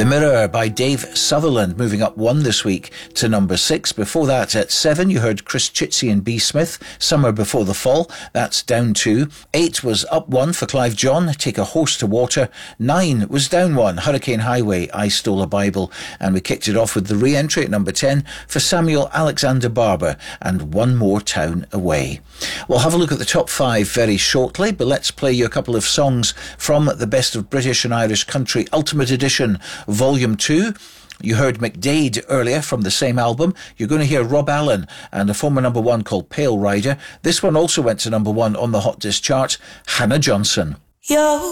The Mirror by Dave Sutherland, moving up 1 this week to number 6. Before that, at 7, you heard Chris Chitsey and B. Smith, Summer Before the Fall. That's down 2. 8 was up 1 for Clive John, Take a Horse to Water. 9 was down 1, Hurricane Highway, I Stole a Bible. And we kicked it off with the re-entry at number 10 for Samuel Alexander Barber and One More Town Away. We'll have a look at the top 5 very shortly, but let's play you a couple of songs from the Best of British and Irish Country Ultimate Edition Volume 2. You heard McDade earlier from the same album. You're going to hear Rob Allen and a former number 1 called Pale Rider. This one also went to number 1 on the Hot Disc chart, Hannah Johnson. Yo.